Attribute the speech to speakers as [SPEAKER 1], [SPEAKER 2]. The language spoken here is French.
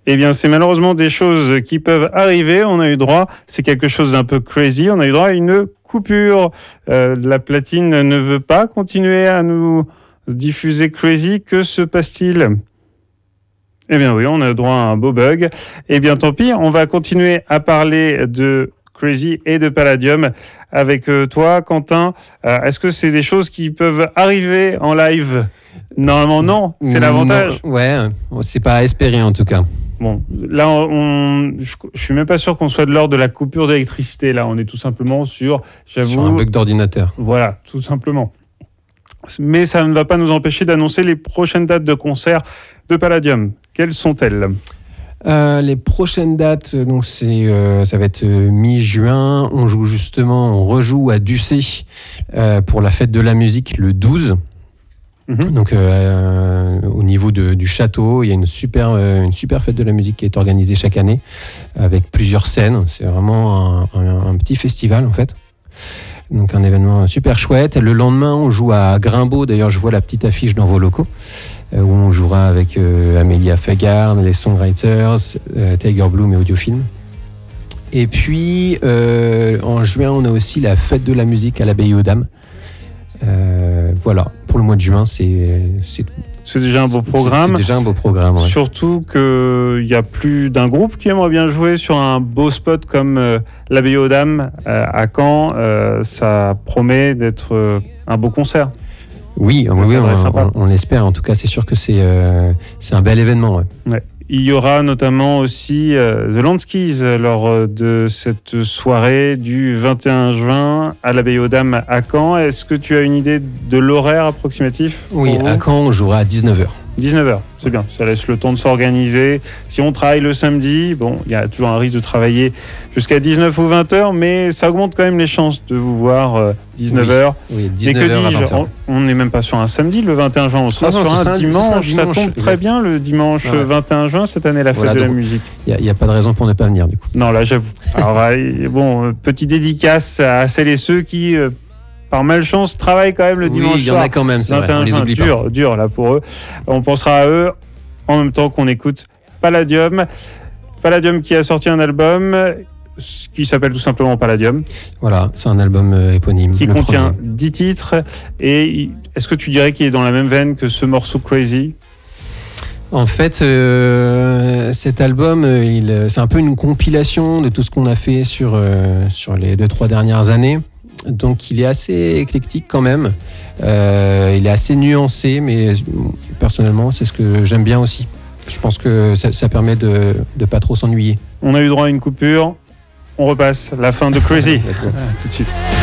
[SPEAKER 1] Eh bien, c'est malheureusement des choses qui peuvent arriver. On a eu droit, c'est quelque chose d'un peu crazy, on a eu droit à une coupure. La platine ne veut pas continuer à nous diffuser crazy. Que se passe-t-il ? Eh bien oui, on a droit à un beau bug. Eh bien tant pis, on va continuer à parler de Crazy et de Palladium avec toi, Quentin. Est-ce que c'est des choses qui peuvent arriver en live ? Normalement non, c'est l'avantage.
[SPEAKER 2] Non, ouais, c'est pas à espérer en tout cas.
[SPEAKER 1] Bon, là, je suis même pas sûr qu'on soit de l'ordre de la coupure d'électricité. Là, on est tout simplement sur
[SPEAKER 2] un bug d'ordinateur.
[SPEAKER 1] Voilà, tout simplement. Mais ça ne va pas nous empêcher d'annoncer les prochaines dates de concert de Palladium. Quelles sont-elles ?
[SPEAKER 2] Les prochaines dates, donc ça va être mi-juin. On rejoue à Ducé pour la fête de la musique le 12. Donc au niveau du château, il y a une super fête de la musique qui est organisée chaque année avec plusieurs scènes. C'est vraiment un petit festival en fait. Donc un événement super chouette. Le lendemain, on joue à Grimbaud. D'ailleurs, je vois la petite affiche dans vos locaux où on jouera avec Amélia Fagard, les Songwriters, Tiger Bloom et Audiofilm. Et puis en juin, on a aussi la fête de la musique à l'Abbaye aux Dames. Voilà, pour le mois de juin, c'est tout.
[SPEAKER 1] C'est déjà un beau programme.
[SPEAKER 2] C'est déjà un beau programme, ouais.
[SPEAKER 1] Surtout qu'il y a plus d'un groupe qui aimerait bien jouer sur un beau spot comme l'Abbaye aux Dames à Caen. Ça promet d'être un beau concert.
[SPEAKER 2] Oui, on l'espère. En tout cas, c'est sûr que c'est un bel événement. Ouais.
[SPEAKER 1] Il y aura notamment aussi The Landskis lors de cette soirée du 21 juin à l'Abbaye aux Dames à Caen. Est-ce que tu as une idée de l'horaire approximatif ?
[SPEAKER 2] Oui, à Caen, on jouera à 19h.
[SPEAKER 1] 19h, c'est bien, ça laisse le temps de s'organiser. Si on travaille le samedi, bon, il y a toujours un risque de travailler jusqu'à 19 ou 20h, mais ça augmente quand même les chances de vous voir 19h.
[SPEAKER 2] Oui, 19h
[SPEAKER 1] et que dis-je,
[SPEAKER 2] à 20h.
[SPEAKER 1] on n'est même pas sur un samedi le 21 juin, on sera sur un dimanche. Ça tombe très bien le dimanche 21 juin, cette année, la fête de la musique.
[SPEAKER 2] Il n'y a pas de raison pour ne pas venir du coup.
[SPEAKER 1] Non, là j'avoue. Alors, bon, petite dédicace à celles et ceux qui... par malchance, travaillent quand même le dimanche soir.
[SPEAKER 2] Il y en a quand même, c'est vrai, on les oublie pas.
[SPEAKER 1] Dur là pour eux. On pensera à eux en même temps qu'on écoute Palladium. Palladium qui a sorti un album qui s'appelle tout simplement Palladium.
[SPEAKER 2] Voilà, c'est un album éponyme.
[SPEAKER 1] Qui contient 10 titres. Et est-ce que tu dirais qu'il est dans la même veine que ce morceau Crazy ?
[SPEAKER 2] En fait, cet album, c'est un peu une compilation de tout ce qu'on a fait sur les 2-3 dernières années. Donc il est assez éclectique quand même, il est assez nuancé, mais personnellement c'est ce que j'aime bien aussi. Je pense que ça permet de pas trop s'ennuyer.
[SPEAKER 1] On a eu droit à une coupure, on repasse la fin de Crazy. Tout de suite.